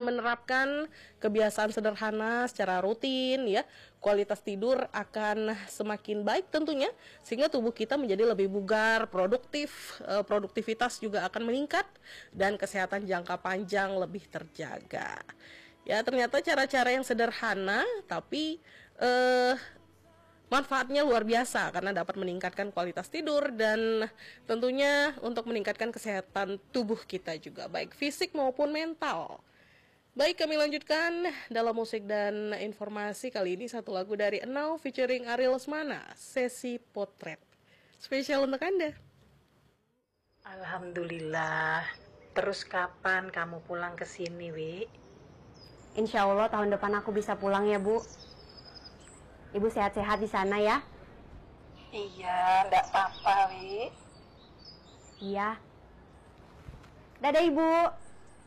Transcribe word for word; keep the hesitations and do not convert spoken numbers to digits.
menerapkan kebiasaan sederhana secara rutin ya, kualitas tidur akan semakin baik tentunya, sehingga tubuh kita menjadi lebih bugar, produktif, eh, produktivitas juga akan meningkat, dan kesehatan jangka panjang lebih terjaga. Ya, ternyata cara-cara yang sederhana tapi eh manfaatnya luar biasa karena dapat meningkatkan kualitas tidur dan tentunya untuk meningkatkan kesehatan tubuh kita juga, baik fisik maupun mental. Baik, kami lanjutkan dalam musik dan informasi kali ini satu lagu dari Enau featuring Ariel Lesmana, Sesi Potret. Spesial untuk Anda. Alhamdulillah. Terus kapan kamu pulang ke sini, Wi? Insya Allah tahun depan aku bisa pulang ya, Bu. Ibu sehat-sehat di sana ya? Iya, enggak apa-apa, Wi. Iya. Dadah, Ibu.